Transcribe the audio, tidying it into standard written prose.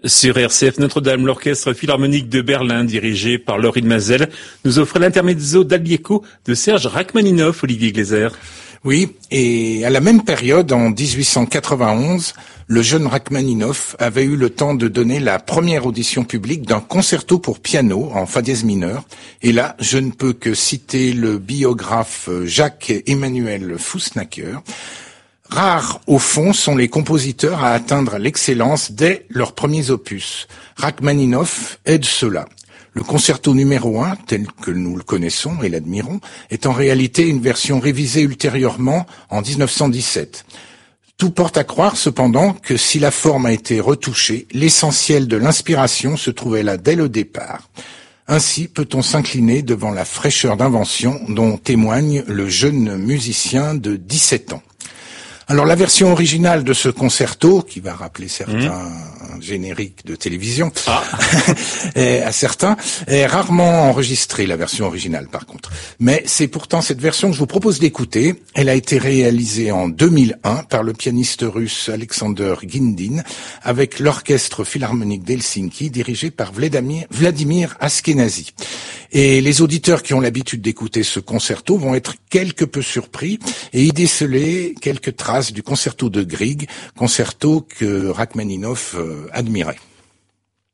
Sur RCF Notre-Dame, l'orchestre philharmonique de Berlin, dirigé par Laurine Mazel, nous offre l'intermezzo d'Albieko de Serge Rachmaninov, Olivier Gleiser. Oui, et à la même période, en 1891, le jeune Rachmaninov avait eu le temps de donner la première audition publique d'un concerto pour piano en fa dièse mineur. Et là, je ne peux que citer le biographe Jacques-Emmanuel Foussnacker. Rares, au fond, sont les compositeurs à atteindre l'excellence dès leurs premiers opus. Rachmaninov est de ceux-là. Le concerto numéro 1, tel que nous le connaissons et l'admirons, est en réalité une version révisée ultérieurement en 1917. Tout porte à croire cependant que si la forme a été retouchée, l'essentiel de l'inspiration se trouvait là dès le départ. Ainsi peut-on s'incliner devant la fraîcheur d'invention dont témoigne le jeune musicien de 17 ans. Alors la version originale de ce concerto, qui va rappeler certains génériques de télévision, à certains, est rarement enregistrée, la version originale par contre. Mais c'est pourtant cette version que je vous propose d'écouter. Elle a été réalisée en 2001 par le pianiste russe Alexander Guindin, avec l'orchestre philharmonique d'Helsinki, dirigé par Vladimir Askenazy. Et les auditeurs qui ont l'habitude d'écouter ce concerto vont être quelque peu surpris et y déceler quelques traces du concerto de Grieg, concerto que Rachmaninov admirait.